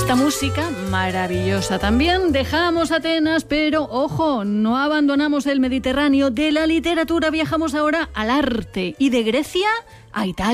esta música maravillosa también dejamos Atenas, pero ojo, no abandonamos el Mediterráneo. De la literatura viajamos ahora al arte y de Grecia a Italia.